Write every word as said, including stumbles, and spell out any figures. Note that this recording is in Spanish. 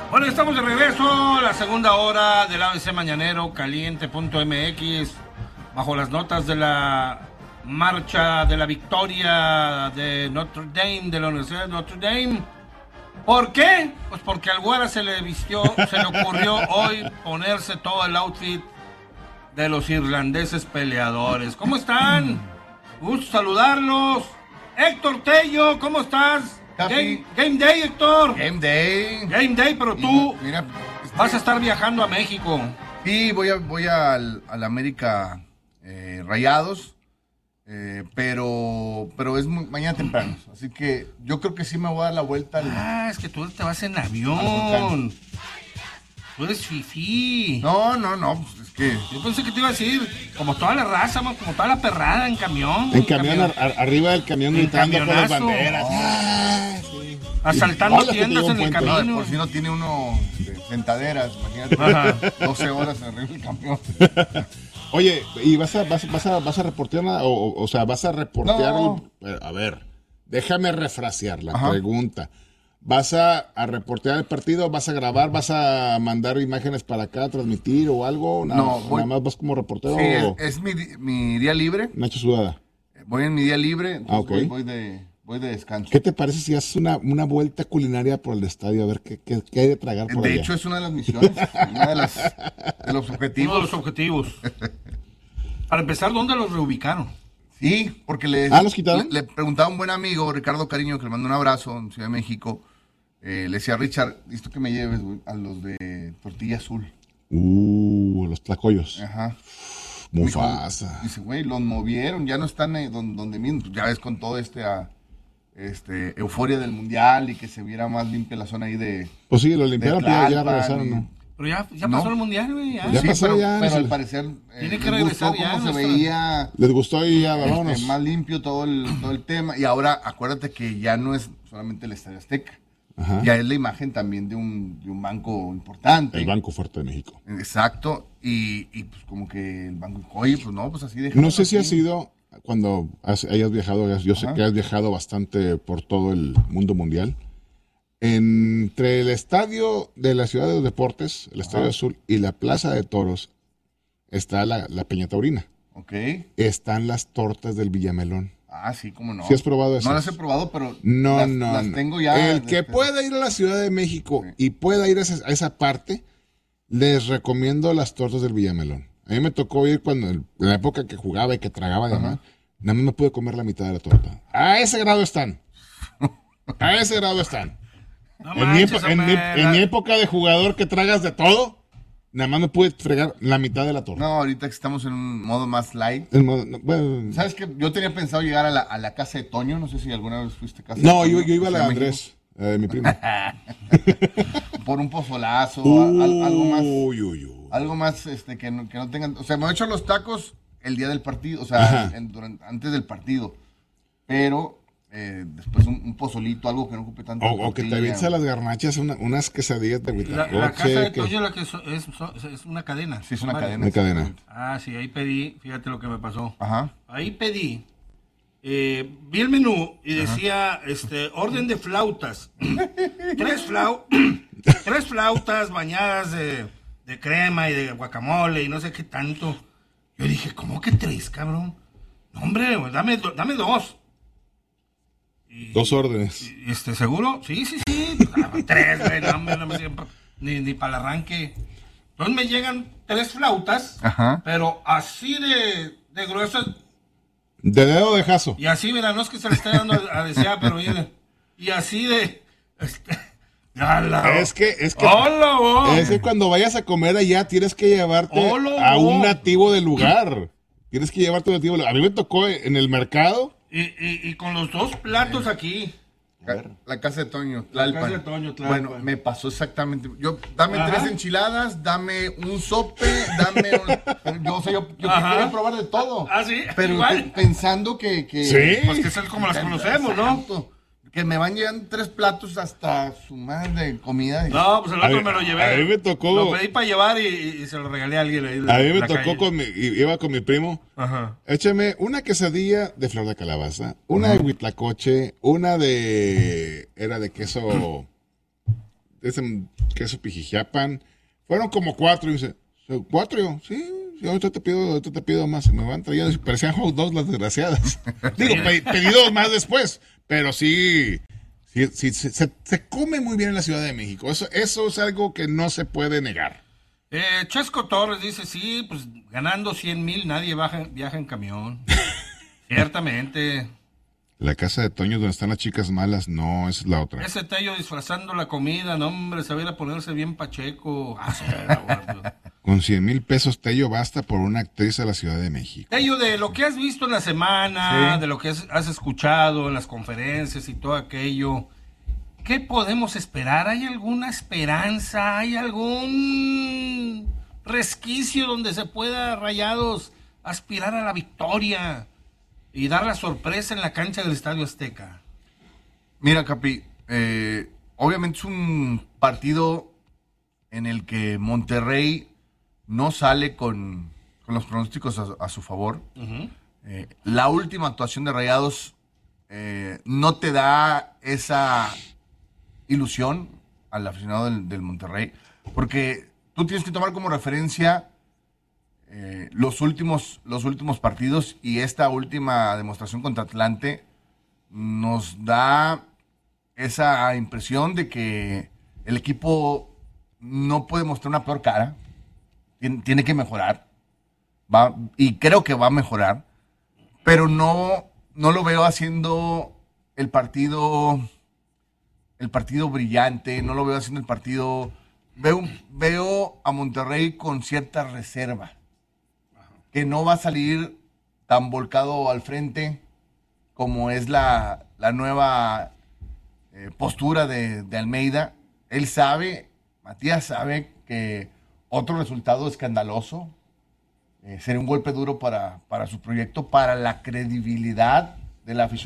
Bueno, estamos de regreso, la segunda hora del A B C Mañanero, caliente punto m x, bajo las notas de la marcha de la victoria de Notre Dame, de la Universidad de Notre Dame. ¿Por qué? Pues porque al Güera se le vistió, se le ocurrió hoy ponerse todo el outfit de los irlandeses peleadores. ¿Cómo están? Gusto saludarlos. Héctor Tello, ¿cómo estás? Game, game Day, Héctor. Game Day. Game Day, pero tú mira, mira, este, vas a estar viajando a México. Sí, voy a voy al, al América eh, Rayados, eh, pero pero es muy, mañana temprano, así que yo creo que sí me voy a dar la vuelta. Al, ah, es que tú te vas en avión. Tú eres fifí. No, no, no, pues es que... Yo pensé que te iba a decir, como toda la raza, como toda la perrada en camión. En camión, camión. Ar- arriba del camión gritando con las banderas. Oh. Ah, sí. Asaltando Hola, tiendas en el camino. No, por si no tiene uno de sentaderas, imagínate. Ajá. doce horas arriba del camión. Oye, ¿y vas a, vas, vas a, vas a reportear nada? O, o sea, vas a reportear... No. El, a ver, déjame refrasear la Ajá. pregunta. ¿Vas a, a reportear el partido? ¿Vas a grabar? ¿Vas a mandar imágenes para acá, transmitir o algo? Nada, no, voy, nada más vas como reportero. Sí, es, es mi, mi día libre. Nacho Sudada. Voy en mi día libre, ah, okay. voy, voy, de, voy de descanso. ¿Qué te parece si haces una, una vuelta culinaria por el estadio? A ver qué, qué, qué hay de tragar por De allá. hecho, es una de las misiones, una de, las, de los objetivos. Uno de los objetivos. Para empezar, ¿dónde los reubicaron? Sí, porque le, ¿Ah, los quitaron? le, le preguntaba a un buen amigo, Ricardo Cariño, que le mando un abrazo en Ciudad de México. Eh, le decía a Richard, ¿listo que me lleves, güey? A los de Tortilla Azul. Uh, los tlacoyos. Ajá. Mufasa. Dice, güey, los movieron, ya no están eh, donde, donde mismo. Pues ya ves con todo este, a, este euforia del mundial y que se viera más limpia la zona ahí de. Pues sí, lo limpiaron, pero ya regresaron, ¿no? Pero ya, ya pasó ¿no? el mundial, güey. Ya, ya sí, pasó, pero, ya. Pero no al sé. parecer. Eh, Tiene que regresar ya. Cómo no se está... veía. Les gustó y ya, vámonos. Este, más limpio todo el, todo el tema. Y ahora, acuérdate que ya no es solamente el Estadio Azteca. Ajá. Ya es la imagen también de un, de un banco importante. El Banco Fuerte de México. Exacto. Y, y pues como que el banco, oye, pues no, pues así de. No sé así. si ha sido cuando has, hayas viajado, yo sé Ajá. que has viajado bastante por todo el mundo mundial. Entre el estadio de la Ciudad de los Deportes, el Estadio Ajá. Azul, y la Plaza de Toros, está la, la Peña Taurina. Ok. Están las tortas del Villamelón. Ah, sí, cómo no. ¿Sí has probado eso? No las he probado, pero no, las, no, las no. tengo ya. El que pueda ir a la Ciudad de México sí. y pueda ir a esa, a esa parte, les recomiendo las tortas del Villamelón. A mí me tocó ir cuando, en la época que jugaba y que tragaba, además, nada más me pude comer la mitad de la torta. A ese grado están. A ese grado están. No en, manches, mi en, mi, en mi época de jugador que tragas de todo, nada más me pude fregar la mitad de la torta. No, ahorita que estamos en un modo más light. Modo, no, bueno, ¿sabes qué? Yo tenía pensado llegar a la, a la casa de Toño. No sé si alguna vez fuiste a casa no, de Toño. No, yo, yo iba a la de Andrés, eh, mi primo. Por un pozolazo, uh, al, algo más. Uy, uy, uy. Algo más este, que, no, que no tengan. O sea, me he hecho los tacos el día del partido, o sea, en, durante, antes del partido. Pero. Eh, después un, un pozolito, algo que no ocupe tanto. O, o que te avientes a las garnachas una, unas quesadillas de huitlacoche. La, la casa de Toño la que so, es, so, es una cadena. Sí, es una vale. cadena. Una cadena. Ah, sí, ahí pedí, fíjate lo que me pasó. Ajá. Ahí pedí, eh, vi el menú y decía, Ajá. este, orden de flautas. tres, flau tres flautas bañadas de, de crema y de guacamole y no sé qué tanto. Yo dije, ¿cómo que tres, cabrón? No, hombre, dame, dame dos. Y, Dos órdenes. Y, este, ¿seguro? Sí, sí, sí. Tres, güey, no, no me sirven ni, ni para el arranque. Entonces me llegan tres flautas, Ajá. pero así de, de gruesas. De dedo de jazo. Y así, mira, no es que se le esté dando a, a desear, pero mira. Y así de. Este, Hola, es que, es que, hola, es que cuando vayas a comer allá tienes que llevarte hola, a un nativo del lugar. Tienes que llevarte a un nativo del lugar. A mí me tocó en el mercado. Y, y, y con los dos platos eh, aquí. La, la casa de Toño, Tlalpan. La casa de Toño, Tlalpan. Bueno, me pasó exactamente. Yo, dame Ajá. tres enchiladas, dame un sope, dame un. Yo, o sea, yo, yo quería probar de todo. Ah, sí. Pero igual. pensando que, que. Sí. Pues que es como las conocemos, ¿no? Que me van llegando tres platos hasta su madre de comida. No, pues el otro a me lo llevé. A mí me tocó. Lo pedí para llevar y, y se lo regalé a alguien ahí. A mí me tocó con mi, iba con mi primo. Ajá. Échame una quesadilla de flor de calabaza, una Ajá. de huitlacoche, una de, era de queso, ese queso Pijijiapan. Fueron como cuatro. Y dice, ¿cuatro? Sí, sí, ahorita te pido, ahorita te pido más. Me van trayendo. Y parecían hot dogs las desgraciadas. Digo, pe- pedidos más después. Pero sí, sí, sí se, se, se come muy bien en la Ciudad de México. Eso, eso es algo que no se puede negar. Eh, Chesco Torres dice, sí, pues ganando cien mil nadie baja, viaja en camión. Ciertamente. La casa de Toño donde están las chicas malas, no, esa es la otra. Ese Tello disfrazando la comida, no hombre, sabiera ponerse bien pacheco. Ah, sí, aguardo. Con cien mil pesos Tello basta por una actriz a la Ciudad de México. Tello, de lo que has visto en la semana, Sí. de lo que has, has escuchado en las conferencias y todo aquello, ¿qué podemos esperar? ¿Hay alguna esperanza? ¿Hay algún resquicio donde se pueda Rayados aspirar a la victoria y dar la sorpresa en la cancha del Estadio Azteca? Mira, Capi, eh, obviamente es un partido en el que Monterrey no sale con, con los pronósticos a, a su favor. Uh-huh. Eh, la última actuación de Rayados eh, no te da esa ilusión al aficionado del, del Monterrey, porque tú tienes que tomar como referencia eh, los últimos, los últimos partidos, y esta última demostración contra Atlante nos da esa impresión de que el equipo no puede mostrar una peor cara, tiene, tiene que mejorar, va, y creo que va a mejorar, pero no, no lo veo haciendo el partido, el partido brillante, no lo veo haciendo el partido, veo, veo a Monterrey con cierta reserva, que no va a salir tan volcado al frente como es la, la nueva eh, postura de, de Almeida. Él sabe, Matías sabe que otro resultado escandaloso eh, sería un golpe duro para, para su proyecto, para la credibilidad de la afición